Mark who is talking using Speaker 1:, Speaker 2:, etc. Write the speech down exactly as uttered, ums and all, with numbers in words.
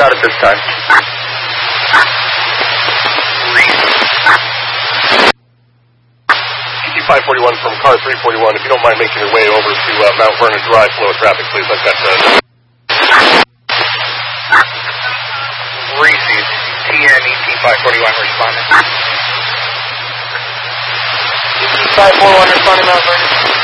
Speaker 1: Not at this time.
Speaker 2: E T five forty-one from car three forty-one, if you don't mind making your way over to uh, Mount Vernon Drive, flow of traffic, please. I've got the...
Speaker 1: Received. T N E T five forty-one responding. E T five forty-one responding, Mount Vernon.